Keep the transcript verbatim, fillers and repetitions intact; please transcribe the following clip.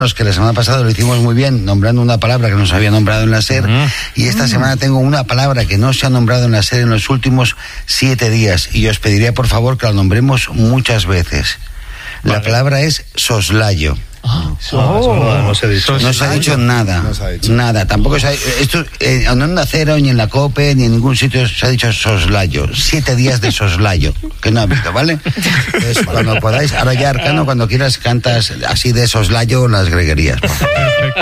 que la semana pasada lo hicimos muy bien, nombrando una palabra que no se había nombrado en la SER, uh-huh. y esta uh-huh. semana tengo una palabra que no se ha nombrado en la SER en los últimos siete días, y os pediría por favor que la nombremos muchas veces. Vale. La palabra es soslayo. Oh. Oh. No, no se ha dicho, no se ha dicho nada, no se ha dicho. Nada, tampoco se ha, esto eh, en Onda Cero, ni en la COPE, ni en ningún sitio se ha dicho soslayo. Siete días de soslayo, que no ha habido, ¿vale? Entonces, cuando podáis, ahora ya Arcano, cuando quieras cantas así de soslayo las greguerías.